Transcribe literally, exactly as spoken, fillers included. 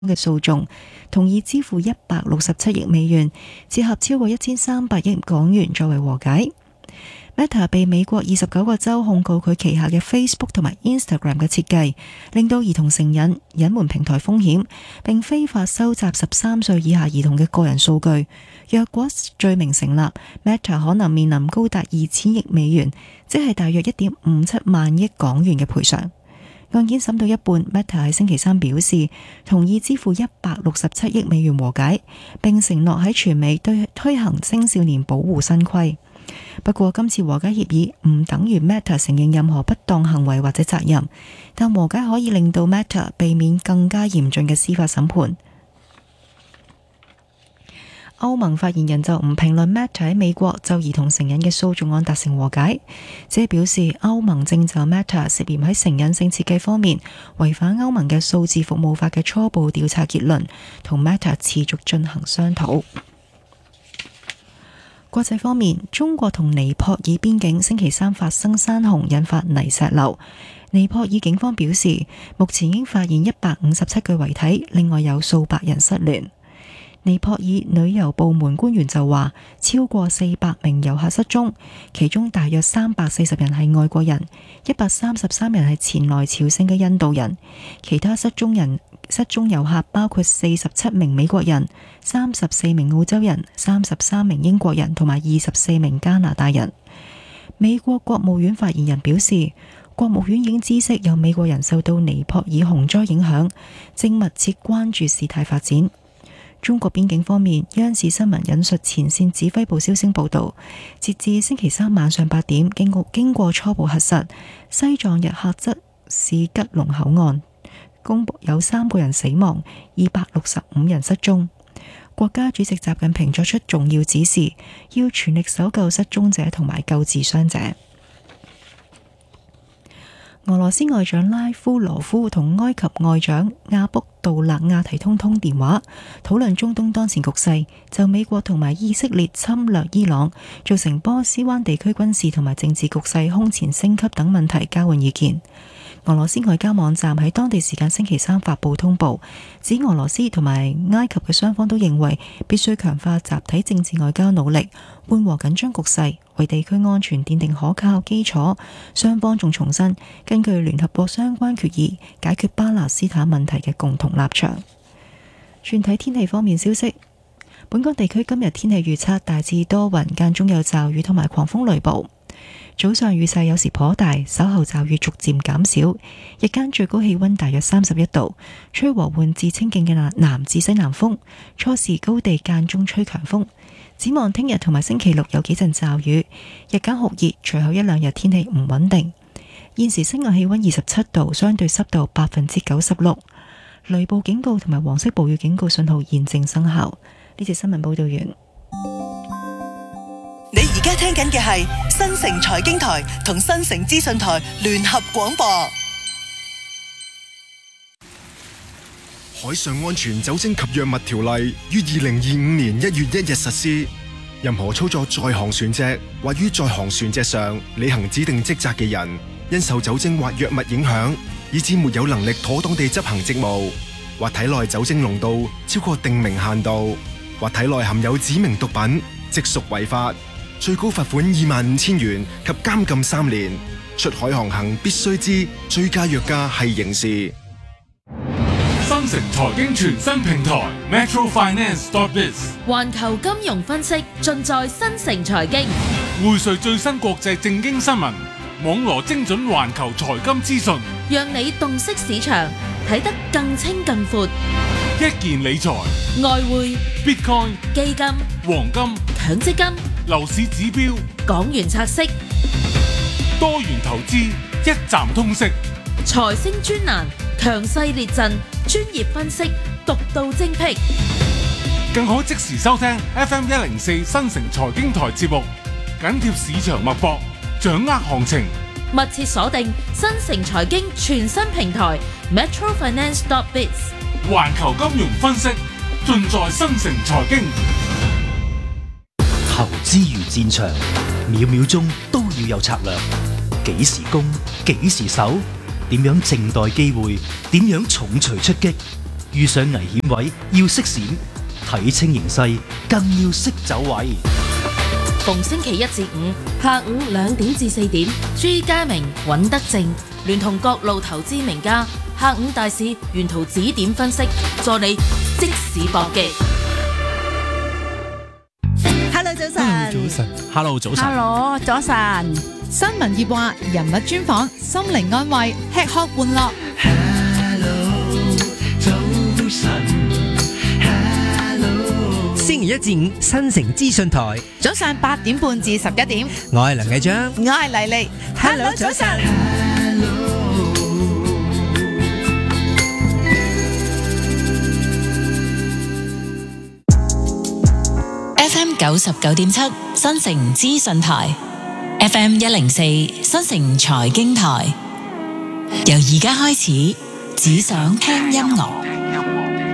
嘅訴訟，同意支付一百六十七億美元，折合超過一千三百億港元作為和解。Meta 被美國二十九個州控告佢旗下嘅 Facebook 同埋 Instagram 嘅設計，令到兒童成癮、隱瞞平台風險，並非法收集十三歲以下兒童嘅個人數據。若果罪名成立， Meta 可能面臨高達二千億美元，即係大約一點五七萬億港元嘅賠償。案件審到一半， Meta 喺星期三表示同意支付一百六十七億美元和解，並承諾喺全美對推行青少年保護新規。不過今次和解協議唔等於 Meta 承認任何不當行為或者責任，但和解可以令到 Meta 避免更加嚴峻嘅司法審判。歐盟發言人就唔評論 Meta 喺美國就兒童成癮嘅訴訟案達成和解，只係表示歐盟正就 Meta 涉嫌喺成癮性設計方面違反歐盟嘅數字服務法嘅初步調查結論，同 Meta 持續進行商討。國際方面，中國同尼泊爾邊境星期三發生山洪，引發泥石流。尼泊爾警方表示，目前已經發現一百五十七具遺體，另外有數百人失聯。尼泊爾旅遊部門官員就話，超過四百名遊客失蹤，其中大約三百四十人係外國人，一百三十三人係前來朝聖嘅印度人。其他失蹤人失蹤遊客包括四十七名美國人、三十四名澳洲人、三十三名英國人同埋二十四名加拿大人。美國國務院發言人表示，國務院已經知悉有美國人受到尼泊爾洪災影響，正密切關注事態發展。中國邊境方面，央視新聞引述前線指揮部消息報道，截至星期三晚上八點，經過經過初步核實，西藏日喀則市吉隆口岸公布有三個人死亡，二百六十五人失蹤。國家主席習近平作出重要指示，要全力搜救失蹤者同埋救治傷者。俄羅斯外長拉夫羅夫同埃及外長阿卜杜勒亞提通通電話，討論中東當前局勢，就美國同埋以色列侵略伊朗，造成波斯灣地區軍事同埋政治局勢空前升級等問題交換意見。俄羅斯外交網站喺當地時間星期三發布通報，指俄羅斯同埋埃及嘅雙方都認為必須強化集體政治外交努力，緩和緊張局勢，為地區安全奠定可靠基礎。雙方仲重申根據聯合國相關決議解決巴勒斯坦問題嘅共同立場。全體天氣方面消息，本港地區今日天氣預測大致多雲，間中有驟雨同埋狂風雷暴。早上雨勢有時頗大，稍後驟雨逐漸減少。日間最高氣溫大約三十一度，吹和緩至清勁嘅南南至西南風。初時高地間中吹強風。展望聽日同埋星期六有幾陣驟雨，日間酷熱，隨後一兩日天氣唔穩定。現時室外氣溫二十七度，相對濕度百分之九十六。雷暴警告同埋黃色暴雨警告信號現正生效。呢節新聞報道完。 你而家聽緊嘅係新城財經台同新城資訊台聯合廣播。 海上安全酒精及藥物條例於二零二五年一月一日實施。任何操作在航船隻或於在航船隻上履行指定職責嘅人，因受酒精或藥物影響，以致沒有能力妥當地執行職務，或體內酒精濃度超過定明限度，或體內含有指明毒品，即屬違法。最高罰款二萬五千元及監禁三年。出海航行必須知醉駕藥駕係刑事。 新城財經全新平台 Metro Finance dot biz， 環球金融分析盡在新城財經， 匯萃最新國際政經新聞，網羅精準環球財金資訊， 讓你洞悉市場，睇得更清更闊。 一件理財、 外匯、 Bitcoin、 基金、 黃金、 強積金、 樓市指標、 港元拆息、 多元投資，一站通識。 財星專欄，強勢列陣，專業分析，獨到精闢。 更可即時收聽 F M 一零四新城財經台節目，緊貼市場脈搏，掌握行情。 密切鎖定新城財經全新平台 Metro Finance dot biz， 環球金融分析盡在新城財經。 投資如戰場，秒秒鐘都要有策略。幾時攻，幾時守，點樣靜待機會，點樣重錘出擊。 遇上危險位要識閃，睇清形勢更要識走位。 逢星期一至五下午兩點至四點，朱家明、尹德正聯同各路投資名家，下午大市沿途指點分析，助你即時搏擊。 Hello 早晨， 早晨 Hello 早晨 Hello 早晨， 新聞熱話、人物專訪、心靈安慰、吃喝玩樂。 Hello 早晨 Hello 星期一至五新城資訊台， 早上八點半至十一點， 我係梁繼章， 我係麗麗。Hello 早晨。 F M 九十九點七新城資訊台 ，F M 一零四新城財經台，由而家開始，只想聽音樂。